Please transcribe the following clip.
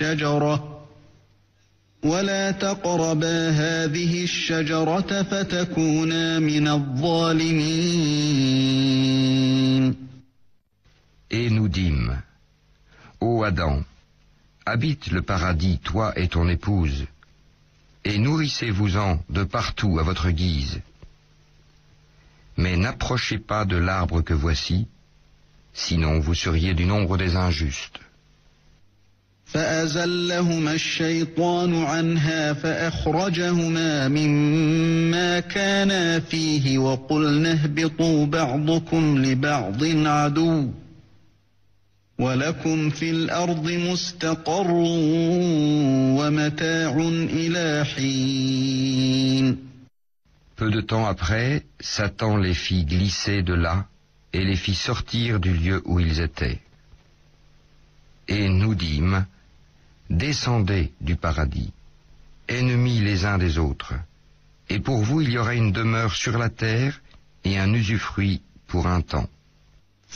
الشجرة ولا تقربا هذه الشجرة فتكونا من الظالمين. Et nous dîmes, ô Adam, habite le paradis, toi et ton épouse, et nourrissez-vous-en de partout à votre guise. Mais n'approchez pas de l'arbre que voici, sinon vous seriez du nombre des injustes. فأزلهما الشيطان عنها فأخرجهما مما كانا فيه وقلنا اهبطوا بعضكم لبعض عدو ولكم في الأرض مستقر ومتاع إلى حين. Peu de temps après, Satan les fit glisser de là et les fit sortir du lieu où ils étaient. Et nous dîmes, descendez du paradis, ennemis les uns des autres, et pour vous il y aura une demeure sur la terre et un usufruit pour un temps.